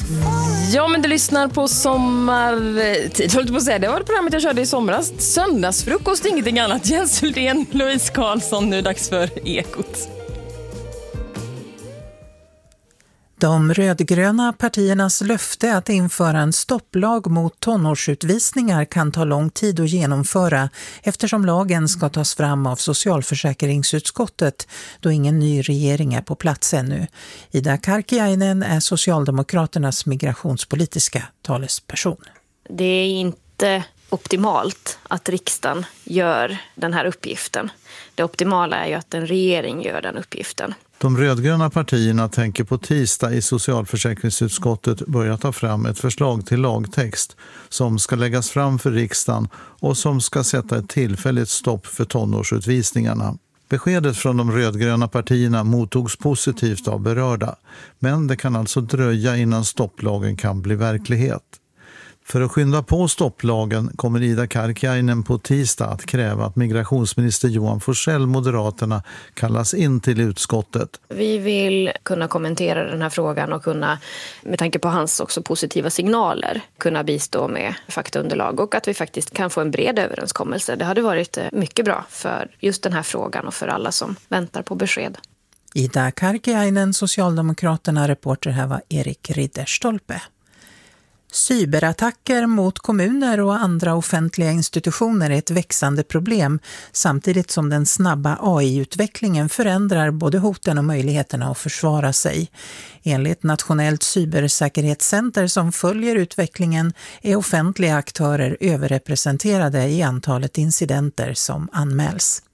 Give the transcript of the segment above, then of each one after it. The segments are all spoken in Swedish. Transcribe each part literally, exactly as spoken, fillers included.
Ja, men du lyssnar på sommartid. Håller på att säga, det var det programmet jag körde i somras. Söndagsfrukost, ingenting annat. Jens Hultén, Louise Karlsson, nu dags för Ekot. De rödgröna partiernas löfte att införa en stopplag mot tonårsutvisningar kan ta lång tid att genomföra eftersom lagen ska tas fram av socialförsäkringsutskottet då ingen ny regering är på plats ännu. Ida Karkiainen är Socialdemokraternas migrationspolitiska talesperson. Det är inte optimalt att riksdagen gör den här uppgiften. Det optimala är ju att en regering gör den uppgiften. De rödgröna partierna tänker på tisdag i socialförsäkringsutskottet börja ta fram ett förslag till lagtext som ska läggas fram för riksdagen och som ska sätta ett tillfälligt stopp för tonårsutvisningarna. Beskedet från de rödgröna partierna mottogs positivt av berörda, men det kan alltså dröja innan stopplagen kan bli verklighet. För att skynda på stopplagen kommer Ida Karkiainen på tisdag att kräva att migrationsminister Johan Forssell, Moderaterna, kallas in till utskottet. Vi vill kunna kommentera den här frågan och kunna, med tanke på hans också positiva signaler, kunna bistå med faktaunderlag och att vi faktiskt kan få en bred överenskommelse. Det hade varit mycket bra för just den här frågan och för alla som väntar på besked. Ida Karkiainen, Socialdemokraterna, reporter här var Erik Ridderstolpe. Cyberattacker mot kommuner och andra offentliga institutioner är ett växande problem samtidigt som den snabba A I-utvecklingen förändrar både hoten och möjligheterna att försvara sig. Enligt Nationellt cybersäkerhetscenter som följer utvecklingen är offentliga aktörer överrepresenterade i antalet incidenter som anmäls.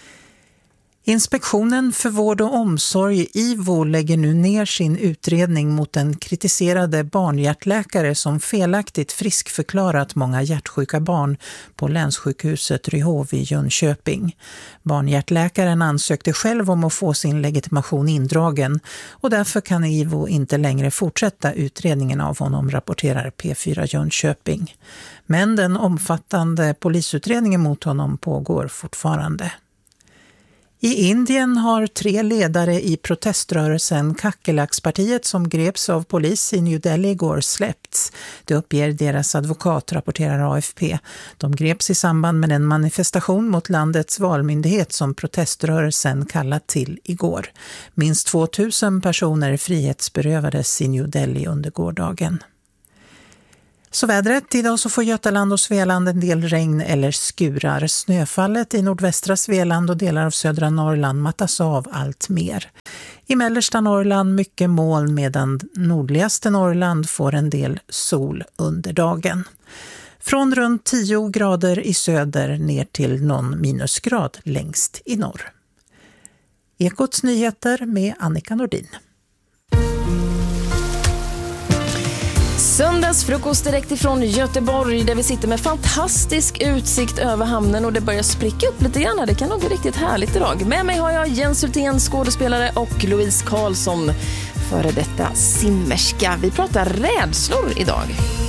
Inspektionen för vård och omsorg I V O lägger nu ner sin utredning mot den kritiserade barnhjärtläkare som felaktigt friskförklarat många hjärtsjuka barn på länssjukhuset Ryhov i Jönköping. Barnhjärtläkaren ansökte själv om att få sin legitimation indragen och därför kan I V O inte längre fortsätta utredningen av honom, rapporterar P fyra Jönköping. Men den omfattande polisutredningen mot honom pågår fortfarande. I Indien har tre ledare i proteströrelsen Kakelaks-partiet som greps av polis i New Delhi igår släppts. Det uppger deras advokat, rapporterar A F P. De greps i samband med en manifestation mot landets valmyndighet som proteströrelsen kallat till igår. Minst tvåtusen personer frihetsberövades i New Delhi under gårdagen. Så vädret, idag så får Götaland och Svealand en del regn eller skurar. Snöfallet i nordvästra Svealand och delar av södra Norrland mattas av allt mer. I mellersta Norrland mycket moln medan nordligaste Norrland får en del sol under dagen. Från runt tio grader i söder ner till någon minusgrad längst i norr. Ekots nyheter med Annika Nordin. Söndagsfrukost direkt ifrån Göteborg där vi sitter med fantastisk utsikt över hamnen och det börjar spricka upp lite grann. Det kan nog bli riktigt härligt idag. Med mig har jag Jens Hultén, skådespelare, och Louise Karlsson, före detta simmerska. Vi pratar rädslor idag.